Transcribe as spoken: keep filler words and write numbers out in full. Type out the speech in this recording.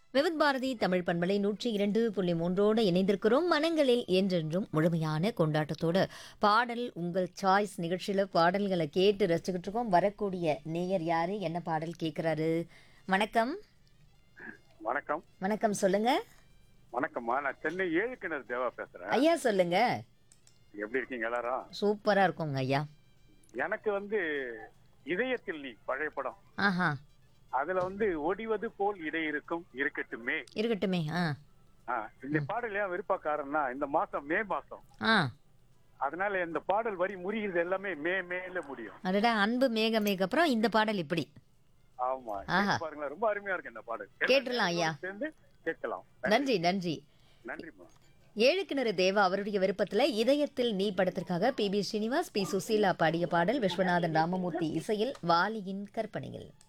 விவித் பாரதி தமிழ் பண்பலை நூற்றி இரண்டு புள்ளி மூன்றோடு இணைந்திருக்கிறோம். மனங்களில் என்றென்றும் முழுமையான கொண்டாட்டத்தோடு பாடல் உங்கள் சாய்ஸ் நிகழ்ச்சியில பாடல்களை கேட்டு ரசிச்சுக்கிட்டு இருக்கோம். வரக்கூடிய நேயர் யாரு, என்ன பாடல் கேட்கிறாரு? வணக்கம். வணக்கம். வணக்கம், சொல்லுங்க. வணக்கம்மா, நான் சென்னை ஏழு கிணறு தேவா பேசுறேன். ஐயா சொல்லுங்க. எப்படி இருக்கீங்க எல்லாரும்? சூப்பரா இருக்குங்க ஐயா. எனக்கு வந்து இதயத்தில் நீ பழைய படம், ஆஹா, அதுல வந்து ஒடிவது போல் இடை இருக்கும் இருக்கட்டுமே. இருக்கட்டுமே. ஆ ஆ, இந்த பாடல் ஏன் விருப்பக்காரன்னா, இந்த மாசம் மே மாசம், ஆ அதனால இந்த பாடல் வரி முறிகிறது எல்லாமே மே மேல முடியும். அதோட அன்பு மேக மேக அப்புறம் இந்த பாடல் இப்படி. ஆமா, ஆஹா. கேட்டு பாருங்களேன், ரொம்ப அருமையா இருக்கு இந்த பாடல். கேட்டுடலாம் ஐயா. சேர்ந்து கேட்கலாம். நன்றி நன்றி. நன்றிம்மா. ஏழு கிணறு தேவா அவருடைய விருப்பத்துல இதயத்தில் நீ படத்திற்காக B B Srinivas, B Susheela பாடிய பாடல் விஸ்வநாதன் ராமமூர்த்தி இசையில் வாலியின் கற்பனையில்.